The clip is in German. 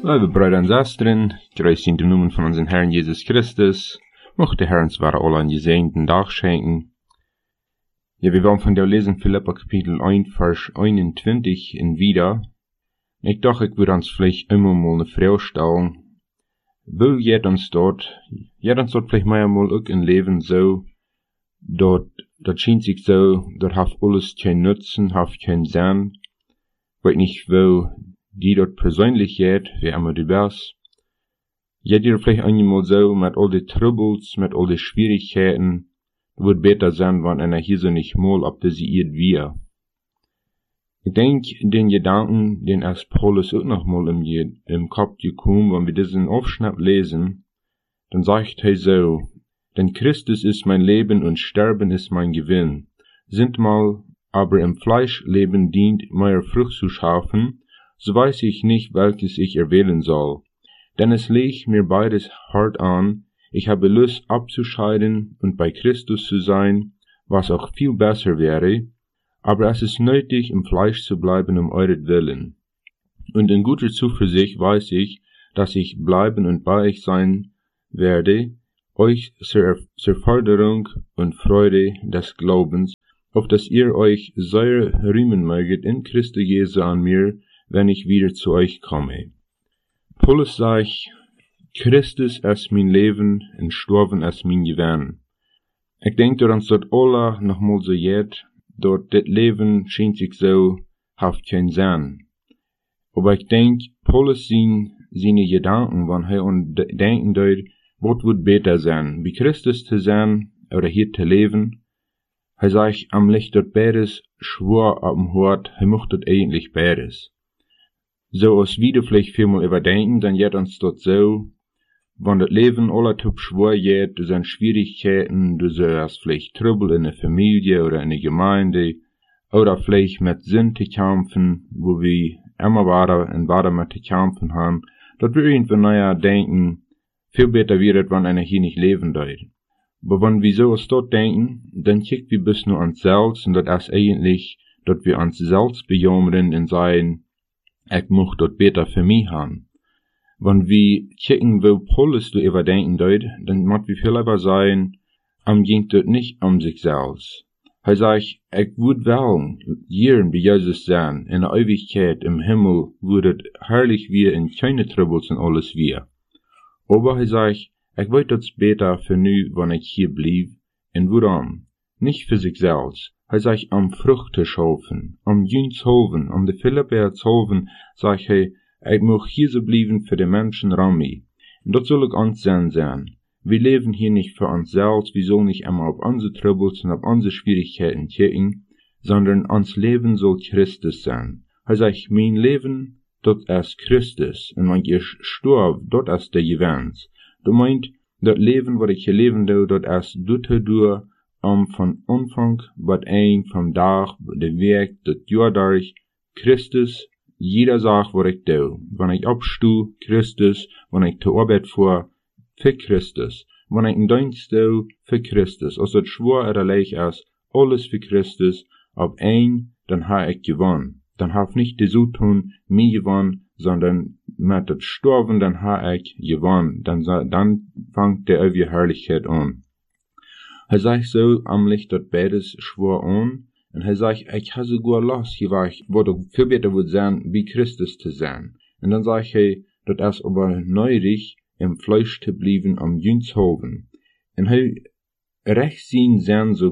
Liebe Brüder und Schwestern, grüß in dem Namen von unserem Herrn Jesus Christus, mochte der Herr uns wahre alle einen gesegneten Tag schenken. Ja, wir wollen von der lesen Philipper Kapitel 1, Vers 21 in wieder. Ich dachte, ich würde uns vielleicht immer mal eine Frage stellen. Wo geht uns dort vielleicht mal auch ein Leben so, dort schien sich so, dort hat alles keinen Nutzen, hat keinen Sinn. Weiß nicht, wo die dort persönlich geht, wie immer du bist. Geht ihr vielleicht einmal so, mit all die Troubles, mit all die Schwierigkeiten, wird besser sein, wenn einer hier so nicht mal abdesiert wir. Ich denke, den Gedanken, den erst Paulus auch noch mal im Kopf gekommen, wenn wir diesen Aufschnitt lesen, dann sagt er so, denn Christus ist mein Leben und Sterben ist mein Gewinn. Sind mal aber im Fleischleben dient, mehr Frucht zu schaffen, so weiß ich nicht, welches ich erwählen soll. Denn es liegt mir beides hart an, ich habe Lust abzuscheiden und bei Christus zu sein, was auch viel besser wäre, aber es ist nötig, im Fleisch zu bleiben um euretwillen. Und in guter Zuversicht weiß ich, dass ich bleiben und bei euch sein werde, euch zur Förderung und Freude des Glaubens, auf dass ihr euch sehr rühmen möget in Christus Jesu an mir, wenn ich wieder zu euch komme. Paulus sagt, Christus ist mein Leben und Sterben ist mein Gewinn. Ich denke, dass uns dort alle nochmal so geht, dort das Leben scheint sich so, hat keinen Sinn. Aber ich denke, Paulus seine Gedanken, wenn er denken dort, was wird besser sein, wie Christus zu sein oder hier zu leben. Er sagt, am Licht dort beides, schwor am Hort, er macht dort eigentlich beides. So als wieder vielleicht viermal überdenken, dann geht uns dort so, wenn das Leben aller Typ schwer geht, du sind Schwierigkeiten, du hast vielleicht Trouble in der Familie oder in der Gemeinde, oder vielleicht mit Sinn zu kämpfen, wo wir immer weiter mit zu kämpfen haben, dort wir irgendwie denken, viel besser wird, wenn einer hier nicht leben darf. Aber wenn wir so als dort denken, dann kicken wir bis nur ans Selbst, und das ist eigentlich, dort wir uns selbst bejammern und sagen, ich muss dort besser für mich haben. Wenn wir kicken, wo Paulus du überdenken dort, dann muss wir viel lieber sagen, ging dort nicht sich selbst. Er sagt, ich würde wollen, hier wie Jesus sein, in der Ewigkeit im Himmel, würde herrlich wir in keine Troubles und alles wir. Aber er sagt, ich weiß das besser für nu, wenn ich hier blieb, und warum? Nicht für sich selbst. Er sagt, Frucht zu schaffen, Jüns hoven, de Philipper zu hoven, sagt er, ich muss hier so bleiben für die Menschen Rami. Und das soll ich uns sein. Wir leben hier nicht für uns selbst, wir sollen nicht immer auf unsere Troubles und auf unsere Schwierigkeiten kicken, sondern uns Leben soll Christus sein. Er sagt, mein Leben, das ist Christus, und wenn ich stirb, das ist der Gewinn. Du meint, das Leben, was ich hier leben will, das ist durch, von Anfang bis ein, vom Tag, der Weg, das Jahr durch, Christus, jeder sagt, was ich tue. Wenn ich abstu, Christus, wenn ich zur Arbeit fuhr, für Christus. Wenn ich in Dienst tue, für Christus. Als das schwor oder leicht ist, alles für Christus, ab ein, dann habe ich gewonnen. Dann habe ich nicht die so tun, mir gewonnen, sondern mit das Sterben, dann habe ich gewonnen. Dann fängt der ewige Herrlichkeit an. Er sagt so, am Licht dort beides schwor an, und er sagt, ich habe sogar Lust, hier war ich, wo du viel besser wird sein, wie Christus zu sein. Und dann sagt er, das ist aber neurig, im Fleisch zu bleiben Jüns hoven. Und er recht sein so